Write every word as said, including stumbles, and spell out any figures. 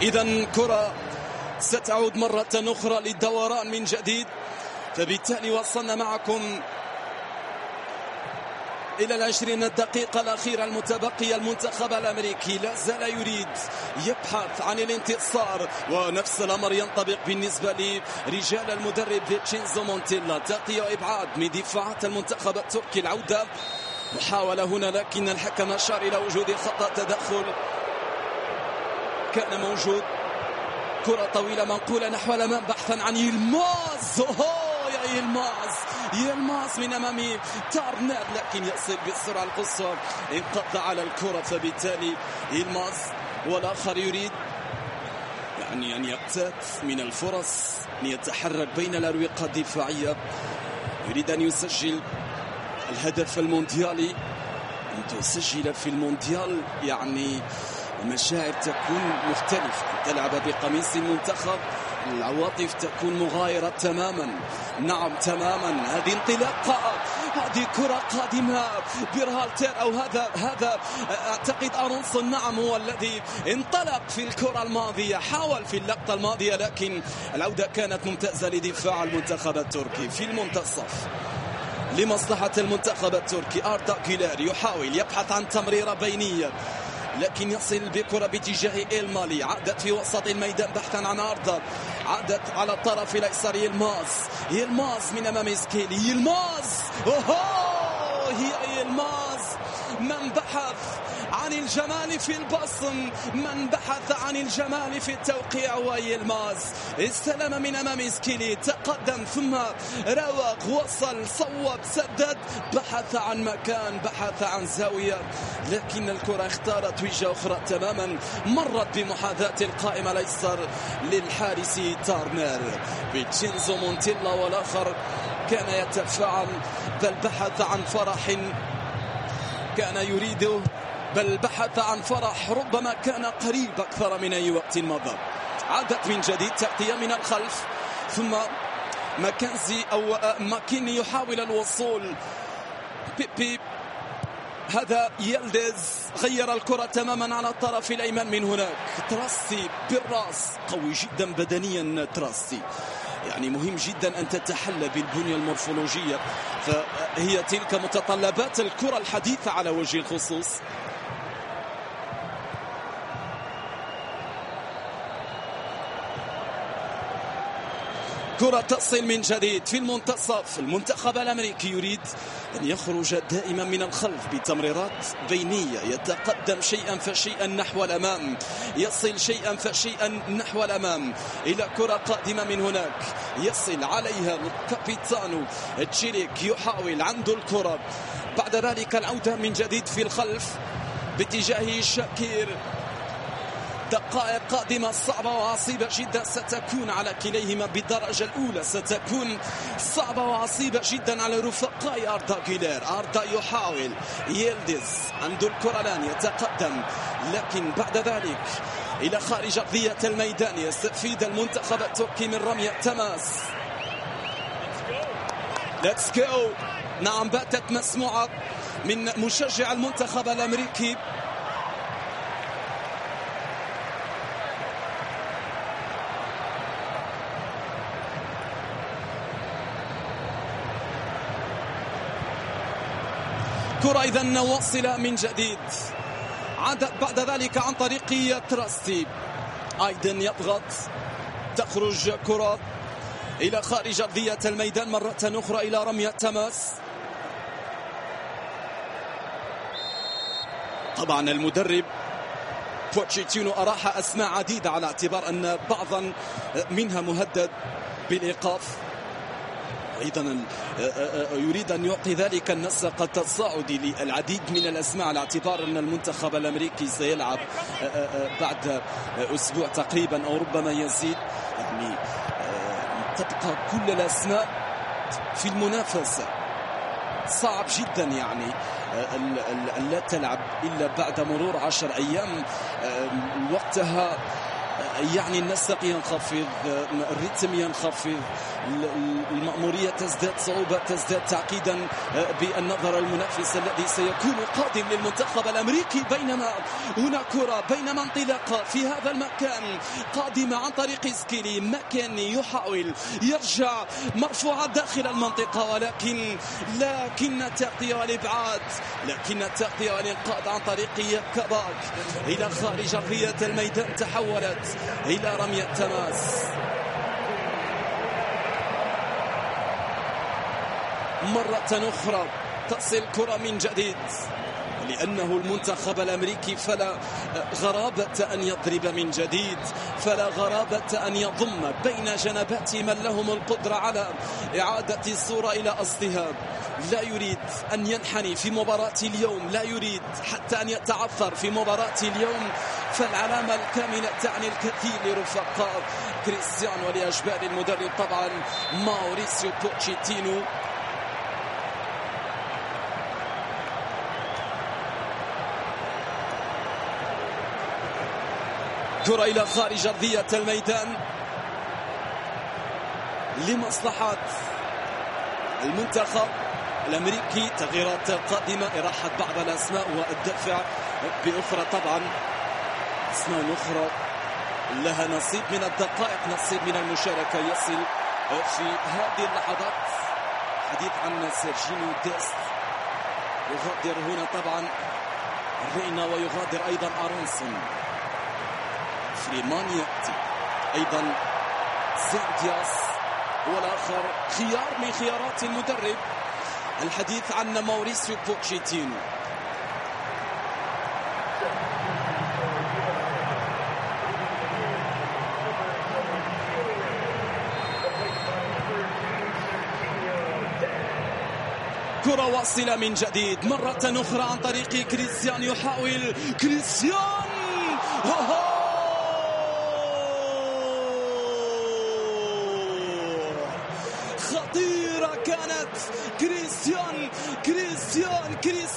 إذن كرة ستعود مرة أخرى للدوران من جديد. فبالتالي وصلنا معكم إلى العشرين الدقيقة الأخيرة المتبقية. المنتخب الأمريكي لا زال يريد يبحث عن الانتصار، ونفس الأمر ينطبق بالنسبة لرجال المدرب فيتشينزو مونتيلا. تغطية وإبعاد من دفاعات المنتخب التركي. العودة محاولة هنا، لكن الحكم أشار إلى وجود خطأ تدخل كان موجود. كرة طويلة منقولة نحو الأمام بحثا عن يلماز. أوه يا يلماز، يلماز من أمام تارنر، لكن يصل بالسرعة القصوى، انقض على الكرة. فبالتالي يلماز والآخر يريد يعني أن يقتات من الفرص، أن يتحرك بين الأروقة الدفاعية، يريد أن يسجل الهدف المونديالي. أن تسجل في المونديال يعني المشاعر تكون مختلفة. تلعب بقميص المنتخب، العواطف تكون مغايرة تماما. نعم تماما. هذه انطلاقة، هذه كرة قادمة برهالتر أو هذا هذا أعتقد أرونسون. نعم هو الذي انطلق في الكرة الماضية، حاول في اللقطة الماضية، لكن العودة كانت ممتازة لدفاع المنتخب التركي في المنتصف لمصلحة المنتخب التركي. أردا جولر يحاول يبحث عن تمريرة بينية، لكن يصل بكرة باتجاه إلمالي. عادت في وسط الميدان بحثا عن أردا، عادت على الطرف الأيسر. يلماز يلماز من أمام سكيلي. يلماز أوه هي يلماز من بحث عن الجمال في البصم، من بحث عن الجمال في التوقيع. ويلماز استلم من أمام سكيلي، تقدم ثم راوغ، وصل، صوب، سدد، بحث عن مكان، بحث عن زاوية، لكن الكرة اختارت وجهة أخرى تماما، مرت بمحاذاة القائم الأيسر للحارس تارنر. فيتشينزو مونتيلا والآخر كان يتفاعل، بل بحث عن فرح كان يريده، بل بحث عن فرح ربما كان قريب أكثر من أي وقت مضى. عادت من جديد تغطية من الخلف، ثم ماكنزي أو ماكيني يحاول الوصول. بيبي هذا يلدز غير الكرة تماما على الطرف الأيمن. من هناك تراسي بالراس، قوي جدا بدنيا تراسي، يعني مهم جدا أن تتحلى بالبنية المورفولوجية، فهي تلك متطلبات الكرة الحديثة على وجه الخصوص. كرة تصل من جديد في المنتصف. المنتخب الأمريكي يريد أن يخرج دائما من الخلف بتمريرات بينية، يتقدم شيئا فشيئا نحو الأمام، يصل شيئا فشيئا نحو الأمام إلى كرة قادمة من هناك، يصل عليها الكابيتانو تشيليك، يحاول عنده الكرة. بعد ذلك العودة من جديد في الخلف باتجاه شاكير. دقائق قادمة صعبة وعصيبة جدا ستكون على كليهما بالدرجة الأولى، ستكون صعبة وعصيبة جدا على رفقاء أردا جولر. أردا يحاول، يلدز عنده الكرة الآن، يتقدم، لكن بعد ذلك إلى خارج أرضية الميدان. يستفيد المنتخب التركي من رمية تماس. ليتس جو. نعم باتت مسموعة من مشجع المنتخب الأمريكي. كرة إذن واصلة من جديد، عادت بعد ذلك عن طريق تراستي. أيضا يضغط، تخرج كرة إلى خارج أرضية الميدان مرة أخرى إلى رمية تماس. طبعا المدرب بوتشيتينو أراح أسماء عديدة على اعتبار أن بعضا منها مهدد بالإيقاف. أيضا يريد أن يعطي ذلك النسق التصاعدي للعديد من الأسماء على اعتبار أن المنتخب الأمريكي سيلعب بعد أسبوع تقريبا أو ربما يزيد. يعني تبقى كل الأسماء في المنافسة، صعب جدا يعني لا تلعب إلا بعد مرور عشر أيام. وقتها يعني النسق ينخفض، الريتم ينخفض، المأمورية تزداد صعوبة، تزداد تعقيدا بالنظر المنافس الذي سيكون قادم للمنتخب الأمريكي. بينما هنا كرة، بينما انطلاقة في هذا المكان قادمة عن طريق سكيلي. ماكيني يحاول يرجع مرفوعة داخل المنطقة، ولكن لكن التغطية والإبعاد، لكن التغطية والإنقاذ عن طريق كاباك إلى خارج أرضية الميدان تحولت إلى رمية تماس. مرة أخرى تصل كرة من جديد، لأنه المنتخب الأمريكي فلا غرابة أن يضرب من جديد، فلا غرابة أن يضم بين جنبات من لهم القدرة على إعادة الصورة إلى أصلها. لا يريد أن ينحني في مباراة اليوم، لا يريد حتى أن يتعثر في مباراة اليوم، فالعلامة الكاملة تعني الكثير لرفقاء كريستيانو ولأشبال المدرب طبعا ماوريسيو بوتشيتينو. كرة إلى خارج أرضية الميدان لمصلحة المنتخب الأمريكي. تغييرات قادمة، إراحة بعض الأسماء والدفع بأخرى، طبعا أسماء أخرى لها نصيب من الدقائق، نصيب من المشاركة يصل في هذه اللحظات. حديث عن سيرجينيو ديست، يغادر هنا طبعا رينا ويغادر أيضا أرونسون. فريمان يأتي أيضا، زين دياس والآخر خيار من خيارات المدرب. الحديث عن ماوريسيو بوتشيتينو. كرة واصلة من جديد مرة أخرى عن طريق كريستيان، يحاول كريستيان، خطيرة كانت. كريستيان كريستيان